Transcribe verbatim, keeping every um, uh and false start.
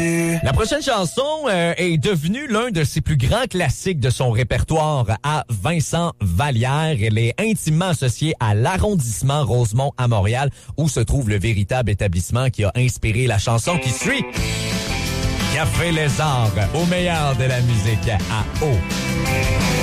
dessus. La prochaine chanson euh, est devenue l'un de ses plus grands classiques de son répertoire à Vincent Vallière. Elle est intimement associée à l'arrondissement Rosemont à Montréal, où se trouve le véritable établissement qui a inspiré la chanson qui suit. Café Les Arts, au meilleur de la musique à eau.